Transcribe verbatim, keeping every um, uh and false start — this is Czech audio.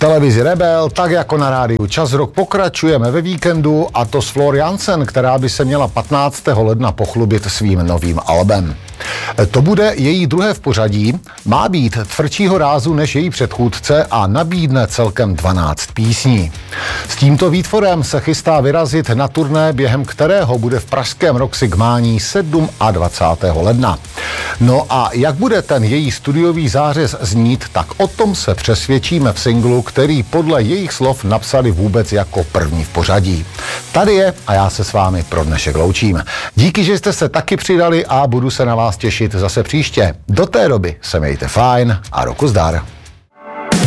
televizi Rebel, tak jako na rádiu Čas Rock, pokračujeme ve víkendu, a to s Floor Jansen, která by se měla patnáctého ledna pochlubit svým novým albem. To bude její druhé v pořadí, má být tvrdšího rázu než její předchůdce a nabídne celkem dvanáct písní. S tímto výtvorem se chystá vyrazit na turné, během kterého bude v pražském Roxy Gmání dvacátého sedmého ledna. No a jak bude ten její studiový zářez znít, tak o tom se přesvědčíme v singlu, který podle jejich slov napsali vůbec jako první v pořadí. Tady je a já se s vámi pro dnešek loučím. Díky, že jste se taky přidali a budu se na vás těšit zase příště. Do té doby se mějte fajn a roku zdar.